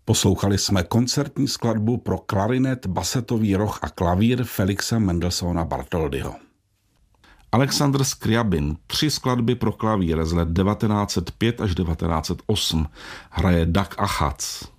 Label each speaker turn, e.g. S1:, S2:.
S1: Poslouchali jsme koncertní skladbu pro klarinet, basetový roh a klavír Felixe Mendelssohna Bartholdyho. Alexander Scriabin 3 skladby pro klavír z let 1905 až 1908 hraje Dag Achaz.